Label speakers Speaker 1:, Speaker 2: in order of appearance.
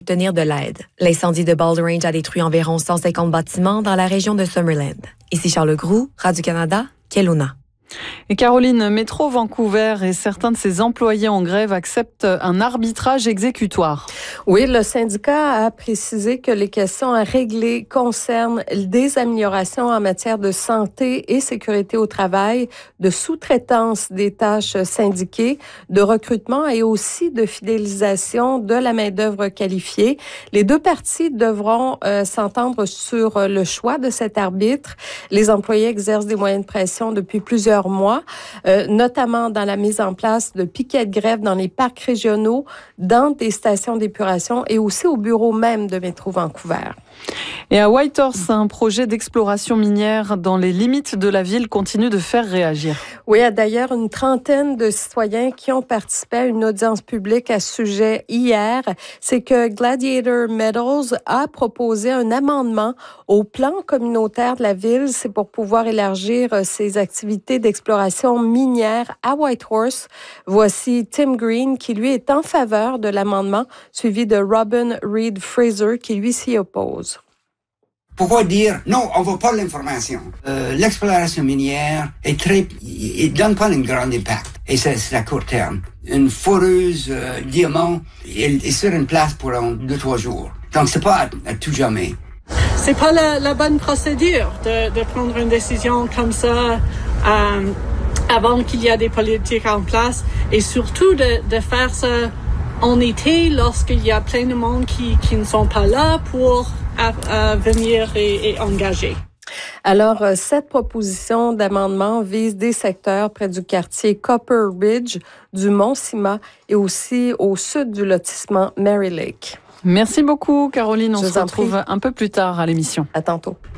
Speaker 1: obtenir de l'aide. L'incendie de Bald Range a détruit environ 150 bâtiments dans la région de Summerland. Ici Charles Groux, Radio-Canada, Kelowna.
Speaker 2: Et Caroline, Métro Vancouver et certains de ses employés en grève acceptent un arbitrage exécutoire.
Speaker 3: Oui, le syndicat a précisé que les questions à régler concernent des améliorations en matière de santé et sécurité au travail, de sous-traitance des tâches syndiquées, de recrutement et aussi de fidélisation de la main-d'œuvre qualifiée. Les deux parties devront s'entendre sur le choix de cet arbitre. Les employés exercent des moyens de pression depuis plusieurs mois, notamment dans la mise en place de piquets de grève dans les parcs régionaux, dans des stations d'épuration et aussi au bureau même de Métro Vancouver.
Speaker 2: Et à Whitehorse, un projet d'exploration minière dans les limites de la ville continue de faire réagir.
Speaker 3: Oui, il y a d'ailleurs une trentaine de citoyens qui ont participé à une audience publique à ce sujet hier. C'est que Gladiator Metals a proposé un amendement au plan communautaire de la ville. C'est pour pouvoir élargir ses activités d'exploration minière à Whitehorse. Voici Tim Green qui, lui, est en faveur de l'amendement, suivi de Robin Reed Fraser qui, lui, s'y oppose.
Speaker 4: Pourquoi dire non, on ne veut pas l'information? L'exploration minière il donne pas un grand impact. Et c'est à court terme. Une foreuse diamant, il est sur une place pour 2-3 jours. Donc c'est pas à tout jamais.
Speaker 5: C'est pas la bonne procédure de prendre une décision comme ça avant qu'il y ait des politiques en place et surtout de faire ça en été lorsqu'il y a plein de monde qui ne sont pas là pour venir et engager.
Speaker 3: Alors, cette proposition d'amendement vise des secteurs près du quartier Copper Ridge, du Mont-Sima et aussi au sud du lotissement Mary Lake.
Speaker 2: Merci beaucoup, Caroline. On se retrouve un peu plus tard à l'émission.
Speaker 3: À tantôt.